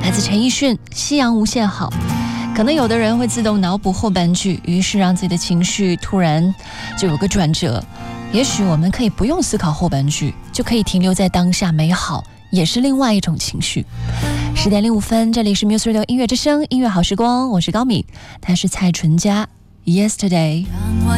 来自陈奕迅《夕阳无限好》。可能有的人会自动脑补后半句，于是让自己的情绪突然就有个转折。也许我们可以不用思考后半句，就可以停留在当下美好，也是另外一种情绪。10点05分，这里是 Muse Radio 音乐之声，音乐好时光，我是高敏，他是蔡淳佳。Yesterday。